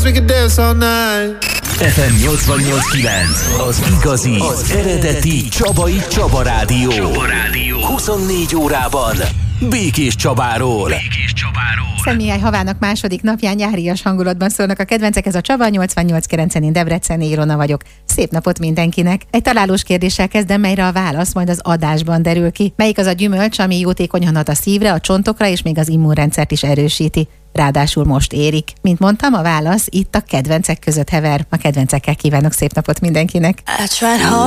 we can dance all night. FM 88.9, az igazi, az eredeti Csabai Csaba Rádió. 24 órában Békés Csabáról. Szentmihály havának második napján nyárias hangulatban szólnak a kedvencek, ez a Csaba 88.9-en, én Debreceni Ilona vagyok. Szép napot mindenkinek! Egy találós kérdéssel kezdem, melyre a válasz majd az adásban derül ki. Melyik az a gyümölcs, ami jótékonyan hat a szívre, a csontokra és még az immunrendszert is erősíti? Ráadásul most érik. Mint mondtam, a válasz itt a kedvencek között hever. A kedvencekkel kívánok szép napot mindenkinek!